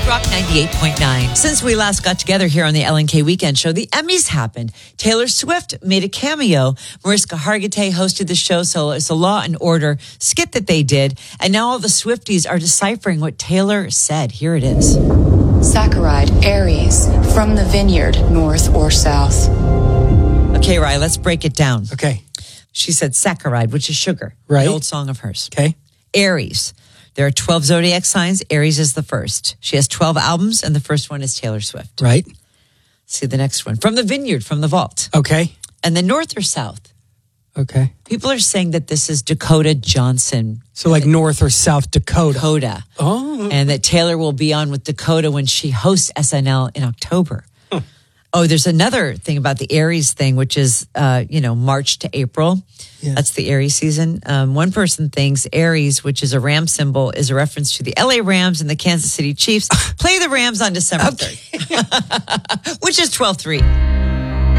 Rock 98.9. Since we last got together here on the LNK Weekend Show, the Emmys happened. Taylor Swift made a cameo. Mariska Hargitay hosted the show, so it's a Law and Order skit that they did. And now all the Swifties are deciphering what Taylor said. Here it is. Saccharide, Aries, from the vineyard, north or south. Okay, Rye, let's break it down. Okay. She said saccharide, which is sugar. Right. An old song of hers. Okay. Aries. There are 12 zodiac signs. Aries is the first. She has 12 albums, and the first one is Taylor Swift. Right. See the next one. From the vineyard, from the vault. Okay. And then north or south? Okay. People are saying that this is Dakota Johnson. So like North or South Dakota. Dakota. Oh. And that Taylor will be on with Dakota when she hosts SNL in October. Oh, there's another thing about the Aries thing, which is, March to April. Yeah. That's the Aries season. One person thinks Aries, which is a ram symbol, is a reference to the LA Rams and the Kansas City Chiefs. Play the Rams on December 3rd, which is 12-3.